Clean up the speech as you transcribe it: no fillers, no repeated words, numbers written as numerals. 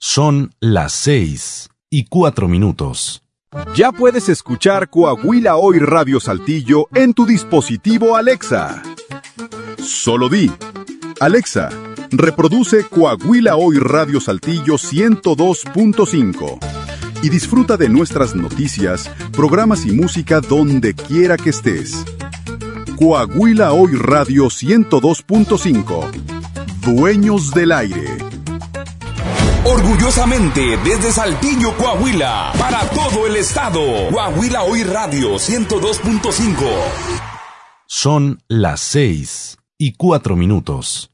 Son las 6:04. Ya puedes escuchar Coahuila Hoy Radio Saltillo en tu dispositivo Alexa. Solo di: Alexa, reproduce Coahuila Hoy Radio Saltillo 102.5 y disfruta de nuestras noticias, programas y música donde quiera que estés. Coahuila Hoy Radio 102.5. Dueños del aire. Orgullosamente desde Saltillo, Coahuila, para todo el estado. Coahuila Hoy Radio 102.5. Son las 6:04.